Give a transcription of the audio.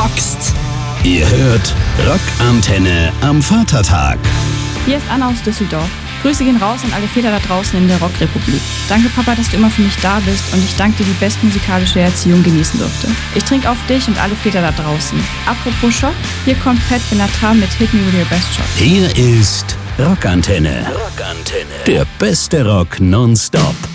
rockst. Ihr hört Rockantenne am Vatertag. Hier ist Anna aus Düsseldorf. Grüße gehen raus an alle Väter da draußen in der Rockrepublik. Danke, Papa, dass du immer für mich da bist und ich danke dir, die bestmusikalische Erziehung genießen durfte. Ich trinke auf dich und alle Väter da draußen. Apropos Schock, hier kommt Pat Benatar mit Hit Me With Your Best Shot. Hier ist Rockantenne. Der beste Rock nonstop.